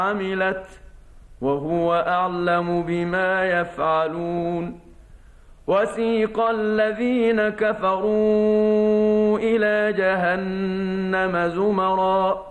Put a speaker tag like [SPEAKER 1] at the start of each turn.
[SPEAKER 1] عملت وهو أعلم بما يفعلون وسيق الذين كفروا إلى جهنم زمرا